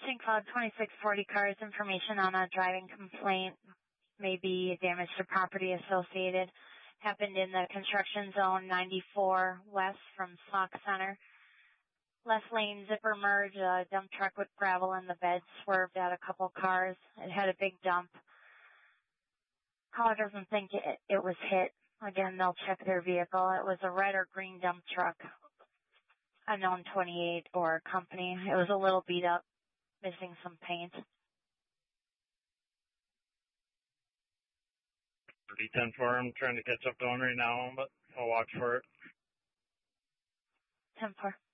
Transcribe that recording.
St. Cloud 2640 cars, information on a driving complaint, maybe damage to property associated. Happened in the construction zone 94 west from Smock Center. Left lane zipper merge, a dump truck with gravel in the bed swerved at a couple cars. It had a big dump. Caller doesn't think it was hit. Again, they'll check their vehicle. It was a red or green dump truck, unknown 28 or company. It was a little beat up, missing some paint. D10 for him, trying to catch up to him right now, but I'll watch for it. 10-4.